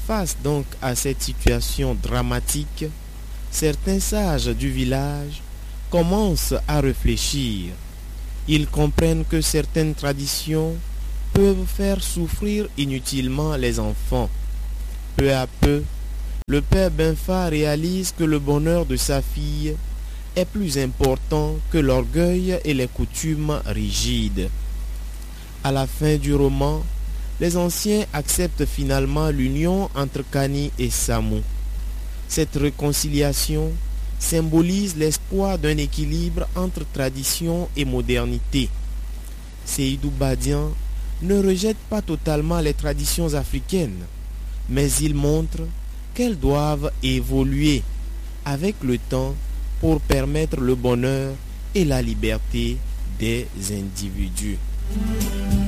Face donc à cette situation dramatique, certains sages du village commencent à réfléchir. Ils comprennent que certaines traditions peuvent faire souffrir inutilement les enfants. Peu à peu, le père Benfa réalise que le bonheur de sa fille est plus important que l'orgueil et les coutumes rigides. À la fin du roman, les anciens acceptent finalement l'union entre Kani et Samou. Cette réconciliation symbolise l'espoir d'un équilibre entre tradition et modernité. Seydou Badian ne rejette pas totalement les traditions africaines, mais il montre qu'elles doivent évoluer avec le temps pour permettre le bonheur et la liberté des individus.